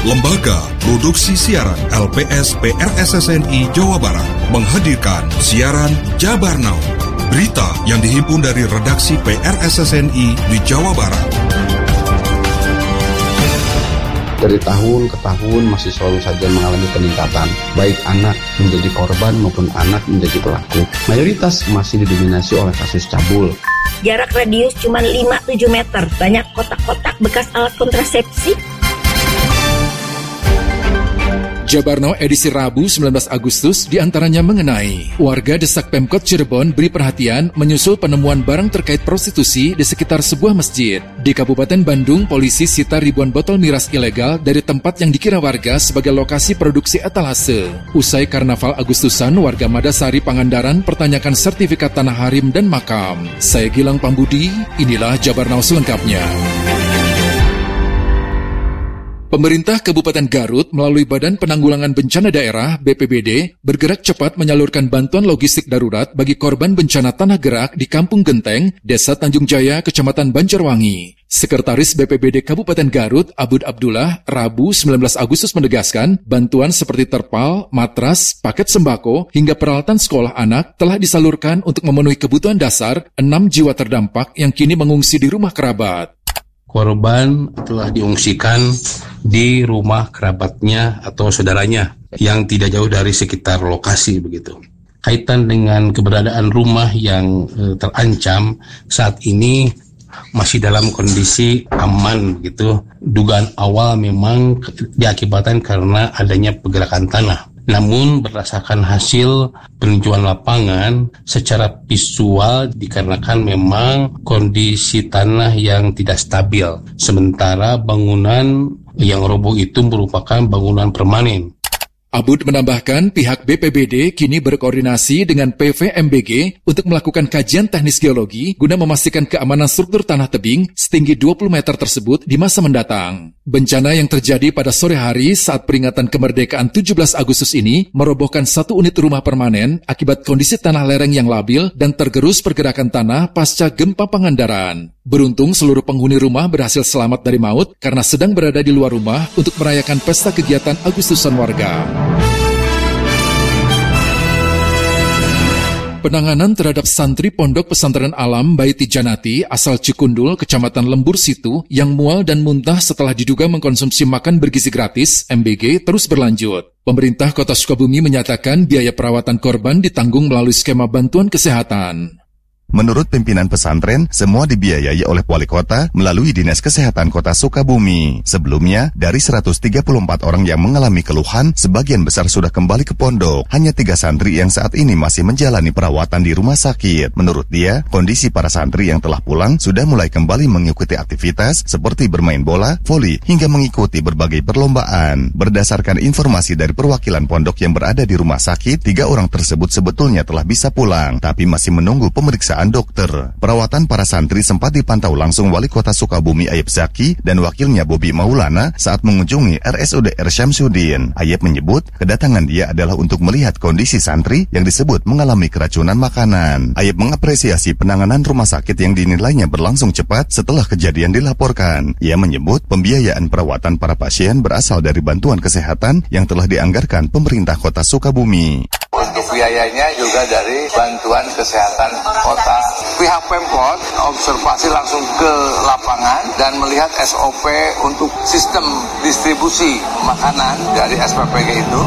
Lembaga Produksi Siaran LPS PRSSNI Jawa Barat menghadirkan siaran Jabar Now. Berita yang dihimpun dari redaksi PRSSNI di Jawa Barat. Dari tahun ke tahun masih selalu saja mengalami peningkatan, baik anak menjadi korban maupun anak menjadi pelaku. Mayoritas masih didominasi oleh kasus cabul. Jarak radius cuma 5-7 meter, banyak kotak-kotak bekas alat kontrasepsi. Jabar Now edisi Rabu 19 Agustus diantaranya mengenai warga desak Pemkot Cirebon beri perhatian menyusul penemuan barang terkait prostitusi di sekitar sebuah masjid. Di Kabupaten Bandung, polisi sita ribuan botol miras ilegal dari tempat yang dikira warga sebagai lokasi produksi etalase. Usai Karnaval Agustusan, warga Madasari Pangandaran pertanyakan sertifikat tanah harim dan makam. Saya Gilang Pambudi, inilah Jabar Now selengkapnya. Pemerintah Kabupaten Garut melalui Badan Penanggulangan Bencana Daerah BPBD bergerak cepat menyalurkan bantuan logistik darurat bagi korban bencana tanah gerak di Kampung Genteng, Desa Tanjung Jaya, Kecamatan Banjarwangi. Sekretaris BPBD Kabupaten Garut, Abud Abdullah, Rabu 19 Agustus menegaskan bantuan seperti terpal, matras, paket sembako, hingga peralatan sekolah anak telah disalurkan untuk memenuhi kebutuhan dasar 6 jiwa terdampak yang kini mengungsi di rumah kerabat. Korban telah diungsikan di rumah kerabatnya atau saudaranya yang tidak jauh dari sekitar lokasi begitu. Kaitan dengan keberadaan rumah yang terancam saat ini masih dalam kondisi aman begitu. Dugaan awal memang diakibatkan karena adanya pergerakan tanah. Namun berdasarkan hasil peninjauan lapangan secara visual dikarenakan memang kondisi tanah yang tidak stabil. Sementara bangunan yang roboh itu merupakan bangunan permanen. Abud menambahkan pihak BPBD kini berkoordinasi dengan PVMBG untuk melakukan kajian teknis geologi guna memastikan keamanan struktur tanah tebing setinggi 20 meter tersebut di masa mendatang. Bencana yang terjadi pada sore hari saat peringatan kemerdekaan 17 Agustus ini merobohkan satu unit rumah permanen akibat kondisi tanah lereng yang labil dan tergerus pergerakan tanah pasca gempa Pangandaran. Beruntung seluruh penghuni rumah berhasil selamat dari maut karena sedang berada di luar rumah untuk merayakan pesta kegiatan Agustusan warga. Penanganan terhadap santri Pondok Pesantren Alam Baiti Janati asal Cikundul, Kecamatan Lembur Situ yang mual dan muntah setelah diduga mengkonsumsi makan bergizi gratis (MBG) terus berlanjut. Pemerintah Kota Sukabumi menyatakan biaya perawatan korban ditanggung melalui skema bantuan kesehatan. Menurut pimpinan pesantren, semua dibiayai oleh Wali Kota melalui Dinas Kesehatan Kota Sukabumi. Sebelumnya, dari 134 orang yang mengalami keluhan, sebagian besar sudah kembali ke pondok. Hanya 3 santri yang saat ini masih menjalani perawatan di rumah sakit. Menurut dia, kondisi para santri yang telah pulang sudah mulai kembali mengikuti aktivitas seperti bermain bola, voli, hingga mengikuti berbagai perlombaan. Berdasarkan informasi dari perwakilan pondok yang berada di rumah sakit, 3 orang tersebut sebetulnya telah bisa pulang, tapi masih menunggu pemeriksaan dokter. Perawatan para santri sempat dipantau langsung Wali Kota Sukabumi Ayep Zaki dan wakilnya Bobi Maulana saat mengunjungi RSUD R. Syamsuddin. Ayep menyebut kedatangan dia adalah untuk melihat kondisi santri yang disebut mengalami keracunan makanan. Ayep mengapresiasi penanganan rumah sakit yang dinilainya berlangsung cepat setelah kejadian dilaporkan. Ia menyebut pembiayaan perawatan para pasien berasal dari bantuan kesehatan yang telah dianggarkan pemerintah Kota Sukabumi. Untuk biayanya juga dari bantuan kesehatan kota. Pihak Pemkot observasi langsung ke lapangan dan melihat SOP untuk sistem distribusi makanan dari SPPG itu.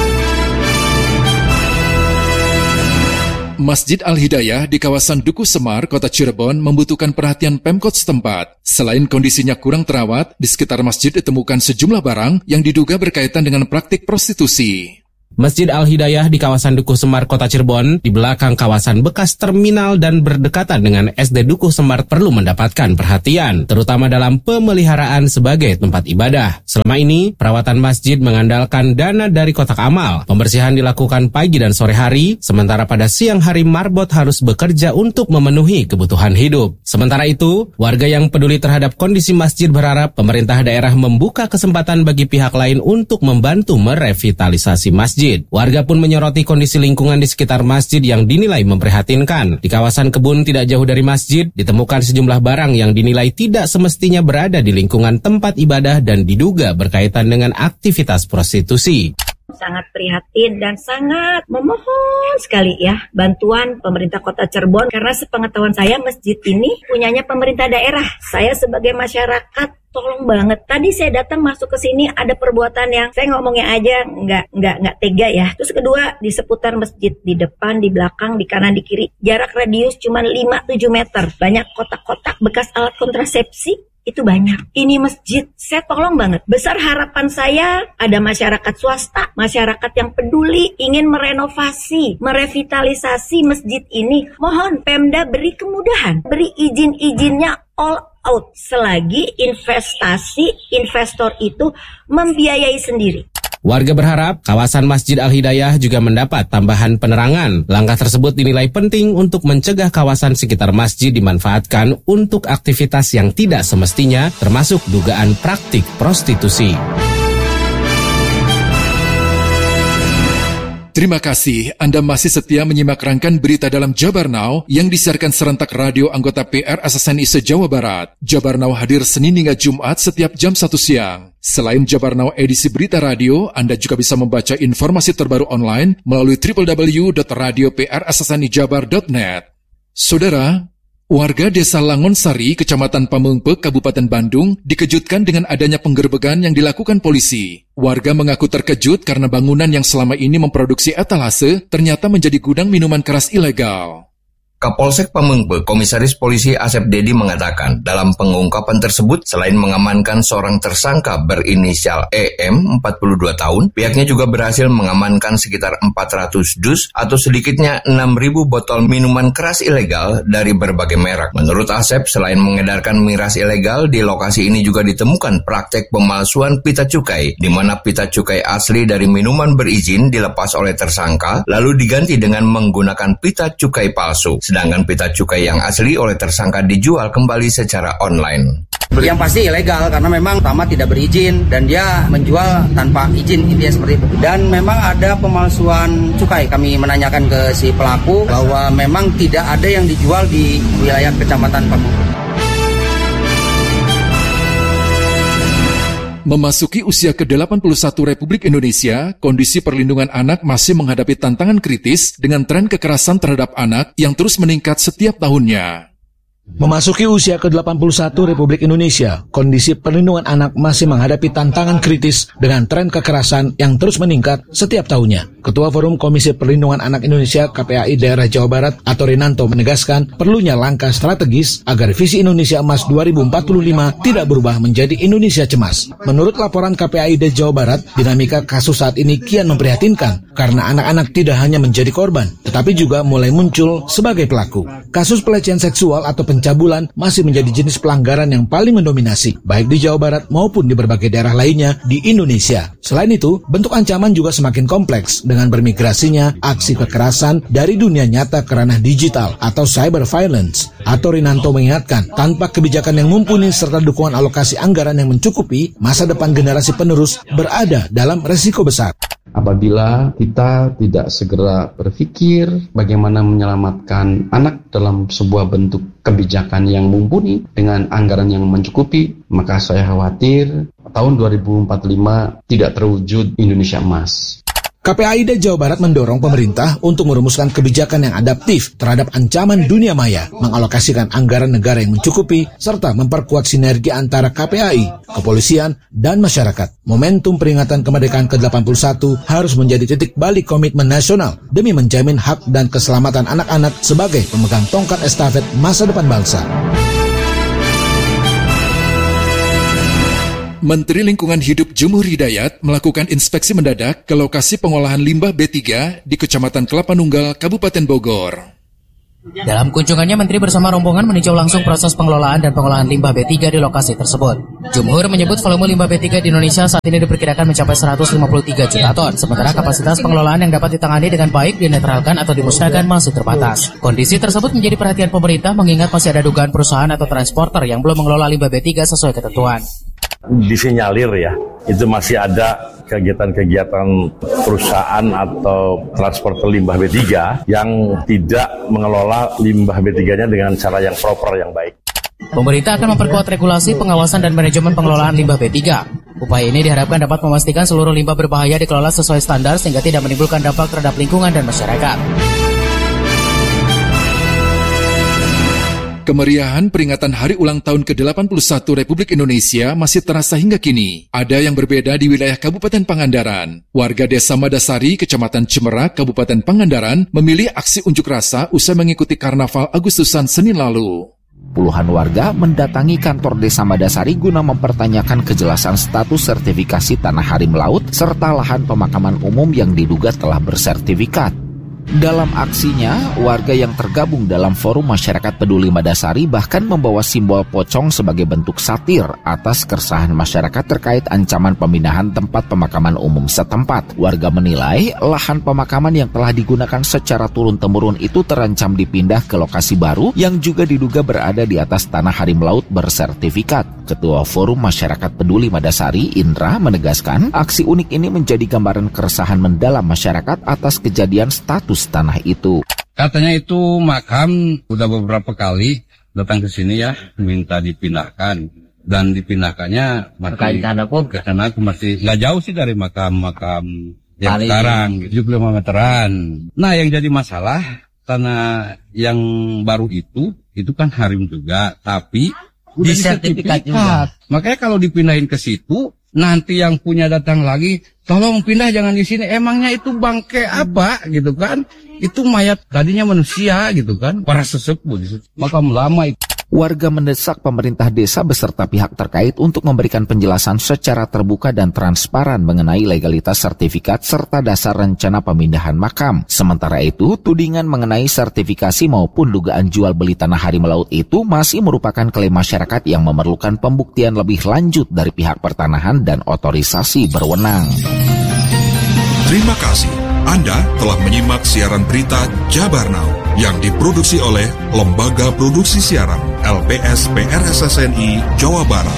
Masjid Al-Hidayah di kawasan Dukuh Semar, Kota Cirebon membutuhkan perhatian Pemkot setempat. Selain kondisinya kurang terawat, di sekitar masjid ditemukan sejumlah barang yang diduga berkaitan dengan praktik prostitusi. Masjid Al-Hidayah di kawasan Dukuh Semar, Kota Cirebon, di belakang kawasan bekas terminal dan berdekatan dengan SD Dukuh Semar perlu mendapatkan perhatian, terutama dalam pemeliharaan sebagai tempat ibadah. Selama ini, perawatan masjid mengandalkan dana dari kotak amal. Pembersihan dilakukan pagi dan sore hari, sementara pada siang hari marbot harus bekerja untuk memenuhi kebutuhan hidup. Sementara itu, warga yang peduli terhadap kondisi masjid berharap pemerintah daerah membuka kesempatan bagi pihak lain untuk membantu merevitalisasi masjid. masjid. Warga pun menyoroti kondisi lingkungan di sekitar masjid yang dinilai memprihatinkan. Di kawasan kebun tidak jauh dari masjid, ditemukan sejumlah barang yang dinilai tidak semestinya berada di lingkungan tempat ibadah dan diduga berkaitan dengan aktivitas prostitusi. Sangat prihatin dan sangat memohon sekali ya bantuan pemerintah Kota Cirebon, karena sepengetahuan saya masjid ini punyanya pemerintah daerah. Saya sebagai masyarakat tolong banget. Tadi saya datang masuk ke sini ada perbuatan yang saya ngomongnya aja nggak tega ya. Terus kedua, di seputar masjid, di depan, di belakang, di kanan, di kiri, jarak radius cuma 5-7 meter. Banyak kotak-kotak bekas alat kontrasepsi. Itu banyak. Ini masjid, saya tolong banget. Besar harapan saya ada masyarakat swasta, masyarakat yang peduli, ingin merenovasi, merevitalisasi masjid ini. Mohon Pemda beri kemudahan, beri izin-izinnya all out selagi investor itu membiayai sendiri. Warga berharap kawasan Masjid Al-Hidayah juga mendapat tambahan penerangan. Langkah tersebut dinilai penting untuk mencegah kawasan sekitar masjid dimanfaatkan untuk aktivitas yang tidak semestinya, termasuk dugaan praktik prostitusi. Terima kasih Anda masih setia menyimak rangkaian berita dalam Jabar Now yang disiarkan serentak radio anggota PR SSNI se-Jawa Barat. Jabar Now hadir Senin hingga Jumat setiap jam 1 siang. Selain Jabar Now edisi berita radio, Anda juga bisa membaca informasi terbaru online melalui www.radioprssnijabar.net. Saudara, warga Desa Langonsari, Kecamatan Pamengpe, Kabupaten Bandung, dikejutkan dengan adanya penggerbekan yang dilakukan polisi. Warga mengaku terkejut karena bangunan yang selama ini memproduksi etalase ternyata menjadi gudang minuman keras ilegal. Kapolsek Pamengpe, Komisaris Polisi Asep Dedi mengatakan, dalam pengungkapan tersebut, selain mengamankan seorang tersangka berinisial EM, 42 tahun, pihaknya juga berhasil mengamankan sekitar 400 dus atau sedikitnya 6.000 botol minuman keras ilegal dari berbagai merek. Menurut Asep, selain mengedarkan miras ilegal, di lokasi ini juga ditemukan praktek pemalsuan pita cukai, di mana pita cukai asli dari minuman berizin dilepas oleh tersangka, lalu diganti dengan menggunakan pita cukai palsu. Sedangkan pita cukai yang asli oleh tersangka dijual kembali secara online. Yang pasti ilegal karena memang pertama tidak berizin dan dia menjual tanpa izin, intinya seperti itu. Dan memang ada pemalsuan cukai. Kami menanyakan ke si pelaku bahwa memang tidak ada yang dijual di wilayah Kecamatan Pamengpe. Memasuki usia ke-81 Republik Indonesia, kondisi perlindungan anak masih menghadapi tantangan kritis dengan tren kekerasan terhadap anak yang terus meningkat setiap tahunnya. Memasuki usia ke-81 Republik Indonesia, kondisi perlindungan anak masih menghadapi tantangan kritis dengan tren kekerasan yang terus meningkat setiap tahunnya. Ketua Forum Komisi Perlindungan Anak Indonesia KPAI Daerah Jawa Barat, Ato Rinanto, menegaskan perlunya langkah strategis agar visi Indonesia Emas 2045 tidak berubah menjadi Indonesia Cemas. Menurut laporan KPAI Daerah Jawa Barat, dinamika kasus saat ini kian memprihatinkan karena anak-anak tidak hanya menjadi korban, tetapi juga mulai muncul sebagai pelaku. Kasus pelecehan seksual atau pencabulan masih menjadi jenis pelanggaran yang paling mendominasi, baik di Jawa Barat maupun di berbagai daerah lainnya di Indonesia. Selain itu, bentuk ancaman juga semakin kompleks dengan bermigrasinya aksi kekerasan dari dunia nyata ke ranah digital atau cyber violence. Ato Rinanto mengingatkan, tanpa kebijakan yang mumpuni serta dukungan alokasi anggaran yang mencukupi, masa depan generasi penerus berada dalam resiko besar. Apabila kita tidak segera berpikir bagaimana menyelamatkan anak dalam sebuah bentuk kebijakan yang mumpuni dengan anggaran yang mencukupi, maka saya khawatir tahun 2045 tidak terwujud Indonesia Emas. KPAI Jawa Barat mendorong pemerintah untuk merumuskan kebijakan yang adaptif terhadap ancaman dunia maya, mengalokasikan anggaran negara yang mencukupi, serta memperkuat sinergi antara KPAI, kepolisian, dan masyarakat. Momentum peringatan kemerdekaan ke-81 harus menjadi titik balik komitmen nasional demi menjamin hak dan keselamatan anak-anak sebagai pemegang tongkat estafet masa depan bangsa. Menteri Lingkungan Hidup Jumhur Hidayat melakukan inspeksi mendadak ke lokasi pengolahan limbah B3 di Kecamatan Kelapa Nunggal, Kabupaten Bogor. Dalam kunjungannya, Menteri bersama rombongan meninjau langsung proses pengelolaan dan pengolahan limbah B3 di lokasi tersebut. Jumhur menyebut volume limbah B3 di Indonesia saat ini diperkirakan mencapai 153 juta ton, sementara kapasitas pengelolaan yang dapat ditangani dengan baik, dinetralkan atau dimusnahkan masih terbatas. Kondisi tersebut menjadi perhatian pemerintah mengingat masih ada dugaan perusahaan atau transporter yang belum mengelola limbah B3 sesuai ketentuan. Disinyalir ya, itu masih ada kegiatan-kegiatan perusahaan atau transporter limbah B3 yang tidak mengelola limbah B3-nya dengan cara yang proper, yang baik. Pemerintah akan memperkuat regulasi, pengawasan, dan manajemen pengelolaan limbah B3. Upaya ini diharapkan dapat memastikan seluruh limbah berbahaya dikelola sesuai standar sehingga tidak menimbulkan dampak terhadap lingkungan dan masyarakat. Kemeriahan peringatan Hari Ulang Tahun ke-81 Republik Indonesia masih terasa hingga kini. Ada yang berbeda di wilayah Kabupaten Pangandaran. Warga Desa Madasari, Kecamatan Cimerak, Kabupaten Pangandaran, memilih aksi unjuk rasa usai mengikuti Karnaval Agustusan Senin lalu. Puluhan warga mendatangi kantor Desa Madasari guna mempertanyakan kejelasan status sertifikasi tanah harim laut serta lahan pemakaman umum yang diduga telah bersertifikat. Dalam aksinya, warga yang tergabung dalam Forum Masyarakat Peduli Madasari bahkan membawa simbol pocong sebagai bentuk satir atas keresahan masyarakat terkait ancaman pemindahan tempat pemakaman umum setempat. Warga menilai lahan pemakaman yang telah digunakan secara turun-temurun itu terancam dipindah ke lokasi baru yang juga diduga berada di atas tanah harim laut bersertifikat. Ketua Forum Masyarakat Peduli Madasari, Indra, menegaskan aksi unik ini menjadi gambaran keresahan mendalam masyarakat atas kejadian status tanah itu. Katanya itu makam udah beberapa kali datang ke sini ya, minta dipindahkan, dan dipindahkannya karena aku masih nggak jauh sih dari makam yang sekarang, 75 meteran. Nah, yang jadi masalah tanah yang baru itu kan harim juga, tapi di sertifikat juga. Makanya kalau dipindahin ke situ, nanti yang punya datang lagi, tolong pindah jangan di sini. Emangnya itu bangke apa gitu kan? Itu mayat tadinya manusia gitu kan? Para sesepuh, makam lama itu. Warga mendesak pemerintah desa beserta pihak terkait untuk memberikan penjelasan secara terbuka dan transparan mengenai legalitas sertifikat serta dasar rencana pemindahan makam. Sementara itu, tudingan mengenai sertifikasi maupun dugaan jual beli tanah harim laut itu masih merupakan klaim masyarakat yang memerlukan pembuktian lebih lanjut dari pihak pertanahan dan otorisasi berwenang. Terima kasih. Anda telah menyimak siaran berita Jabar Now yang diproduksi oleh Lembaga Produksi Siaran LPS PRSSNI Jawa Barat.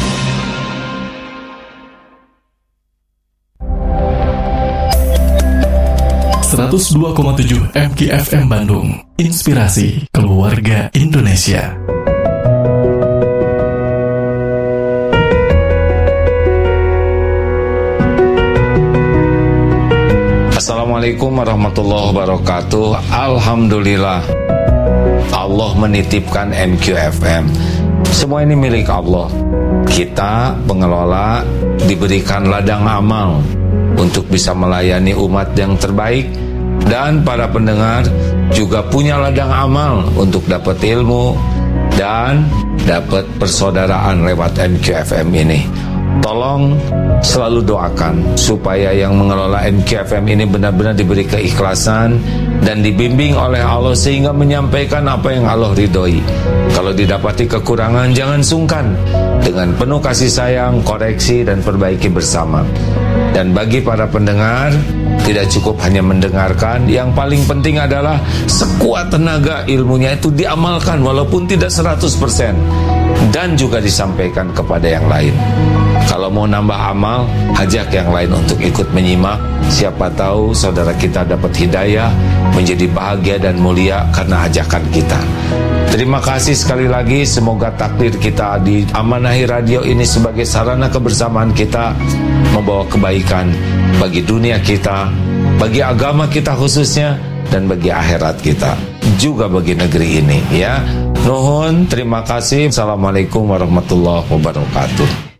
...102,7 MKFM Bandung. Inspirasi keluarga Indonesia. Assalamualaikum warahmatullahi wabarakatuh. Alhamdulillah, Allah menitipkan MQFM. Semua ini milik Allah. Kita pengelola diberikan ladang amal untuk bisa melayani umat yang terbaik, dan para pendengar juga punya ladang amal untuk dapat ilmu dan dapat persaudaraan lewat MQFM ini. Tolong selalu doakan supaya yang mengelola MQFM ini benar-benar diberi keikhlasan dan dibimbing oleh Allah sehingga menyampaikan apa yang Allah ridhoi. Kalau didapati kekurangan, jangan sungkan. Dengan penuh kasih sayang, koreksi dan perbaiki bersama. Dan bagi para pendengar, tidak cukup hanya mendengarkan, yang paling penting adalah sekuat tenaga ilmunya itu diamalkan walaupun tidak 100%, dan juga disampaikan kepada yang lain. Kalau mau nambah amal, ajak yang lain untuk ikut menyimak. Siapa tahu saudara kita dapat hidayah, menjadi bahagia dan mulia karena ajakan kita. Terima kasih sekali lagi. Semoga takdir kita di Amanahi Radio ini sebagai sarana kebersamaan kita membawa kebaikan bagi dunia kita, bagi agama kita khususnya, dan bagi akhirat kita, juga bagi negeri ini ya. Nuhun, terima kasih. Assalamualaikum warahmatullahi wabarakatuh.